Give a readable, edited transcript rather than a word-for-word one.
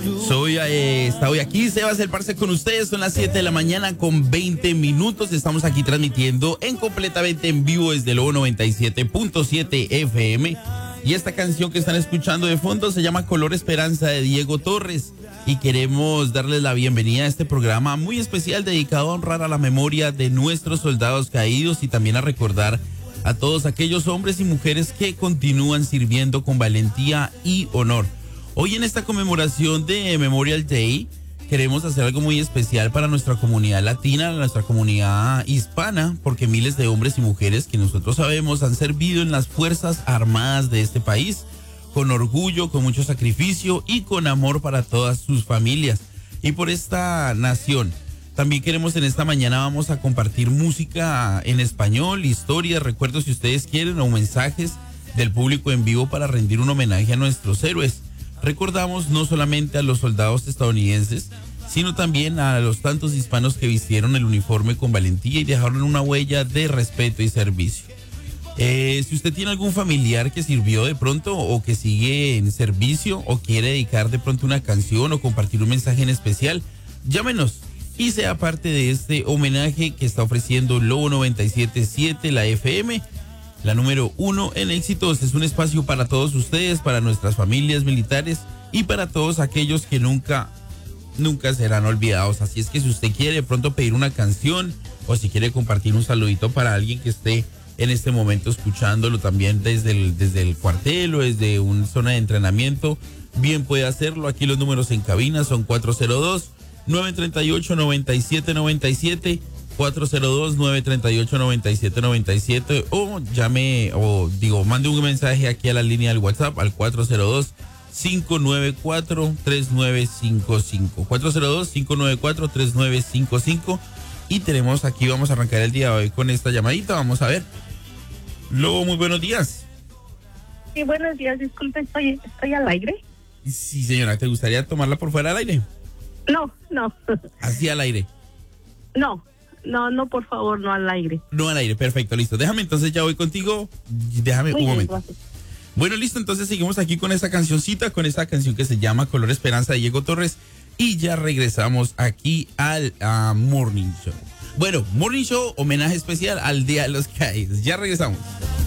Estoy aquí, Sebas el Parce con ustedes. Son las 7 de la mañana con 20 minutos. Estamos aquí transmitiendo completamente en vivo desde Lobo 97.7 FM. Y esta canción que están escuchando de fondo se llama Color Esperanza de Diego Torres. Y queremos darles la bienvenida a este programa muy especial dedicado a honrar a la memoria de nuestros soldados caídos y también a recordar a todos aquellos hombres y mujeres que continúan sirviendo con valentía y honor. Hoy en esta conmemoración de Memorial Day queremos hacer algo muy especial para nuestra comunidad latina, nuestra comunidad hispana, porque miles de hombres y mujeres que nosotros sabemos han servido en las Fuerzas Armadas de este país, con orgullo, con mucho sacrificio y con amor para todas sus familias y por esta nación. También queremos en esta mañana vamos a compartir música en español, historias, recuerdos si ustedes quieren o mensajes del público en vivo para rendir un homenaje a nuestros héroes. Recordamos no solamente a los soldados estadounidenses, sino también a los tantos hispanos que vistieron el uniforme con valentía y dejaron una huella de respeto y servicio. Si usted tiene algún familiar que sirvió de pronto o que sigue en servicio o quiere dedicar de pronto una canción o compartir un mensaje en especial, llámenos y sea parte de este homenaje que está ofreciendo Lobo 97.7, la FM. La número 1 en éxitos. Es un espacio para todos ustedes, para nuestras familias militares y para todos aquellos que nunca serán olvidados. Así es que si usted quiere de pronto pedir una canción o si quiere compartir un saludito para alguien que esté en este momento escuchándolo también desde el cuartel o desde una zona de entrenamiento, bien puede hacerlo. Aquí los números en cabina son 402-938-9797. 402-938-9797 o mande un mensaje aquí a la línea del WhatsApp al 402-594-3955. 402-594-3955 y tenemos aquí, vamos a arrancar el día de hoy con esta llamadita, vamos a ver. Lobo, muy buenos días. Sí, buenos días, disculpe, estoy al aire. Sí, señora, ¿te gustaría tomarla por fuera al aire? No. Así al aire. No, por favor, no al aire. No al aire, perfecto, listo. Déjame entonces, ya voy contigo. Déjame un momento. Gracias. Bueno, listo, entonces seguimos aquí con esta cancioncita, con esta canción que se llama Color Esperanza de Diego Torres. Y ya regresamos aquí al Morning Show. Bueno, Morning Show, homenaje especial al Día de los Caídos. Ya regresamos.